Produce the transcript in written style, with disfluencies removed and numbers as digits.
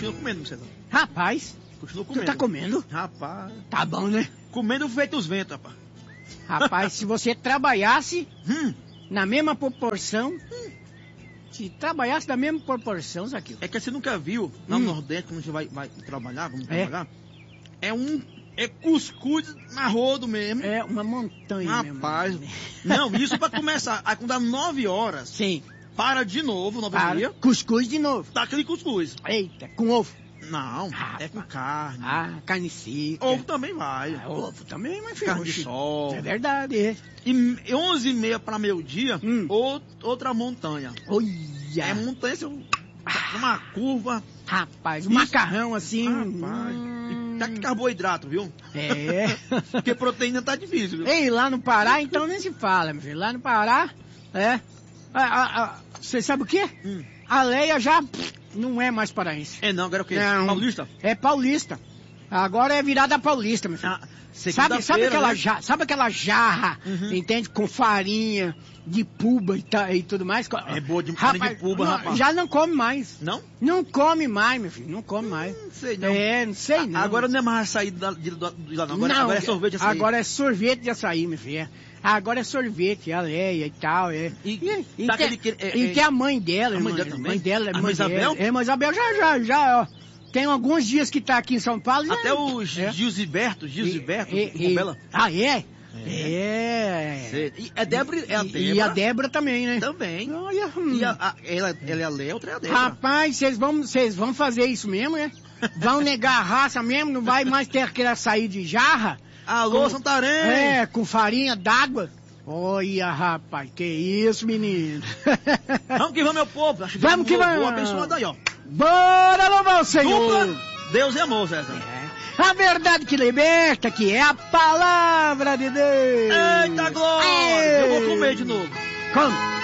continuo comendo, César. Rapaz, Continuo tu comendo. tá comendo? Rapaz. Tá bom, né? Comendo feito os ventos, rapaz. Rapaz, se você trabalhasse na mesma proporção, se trabalhasse na mesma proporção, Zaqueu. É que você nunca viu, lá no Nordeste, quando a gente vai trabalhar, é cuscuz na rodo mesmo. É uma montanha mesmo. Rapaz. Não, isso pra começar. Aí quando dá 9 horas, Sim. para de novo, 9h30, Cuscuz de novo. tá aquele cuscuz. Eita, com ovo. Não, Ah, é com carne. Carne seca. Ovo também vai. Ovo também, mas filho. Carne de sol. É verdade, é. E 11h30 para meio-dia, outra montanha. Olha. É montanha, uma curva. Rapaz, um macarrão assim. Rapaz. E tá com carboidrato, viu? É. Porque proteína tá difícil, viu? Ei, lá no Pará, então nem se fala, meu filho. Lá no Pará, você sabe o quê? A Leia já não é mais paraense. É não, agora é o quê? Não. Paulista? É paulista. Agora é virada paulista, meu filho. Sabe aquela jarra, entende? Com farinha de puba e tudo mais? É boa de farinha de puba, rapaz. Já não come mais. Não? Não come mais, meu filho. Não come mais. Não sei não. Não sei não. Agora não é mais açaí de lá, não. Agora é sorvete de açaí. Agora é sorvete de açaí, meu filho. Agora é sorvete, a Leia e tal. E tem a mãe dela, a mãe dela também? A mãe Isabel? É, a mãe Isabel já, ó. Tem alguns dias que tá aqui em São Paulo. Até o Gilziberto, Bela. Ah, é? É. E a Débora é a Débora. E a Débora também, né? Também. Olha, E ela é a Léa, outra é a Débora. Rapaz, vocês vão fazer isso mesmo, né? Vão negar a raça mesmo? Não vai mais ter aquele açaí de jarra? Alô, Santarém! É, com farinha d'água. Olha, rapaz, que isso, menino. Vamos que vamos, meu povo. Vamos que vamos. Abençoado aí, ó. Bora louvar o Senhor. Dupla, Deus é amor, César. A verdade que liberta, que é a palavra de Deus. Eita glória! Eu vou comer de novo. Come.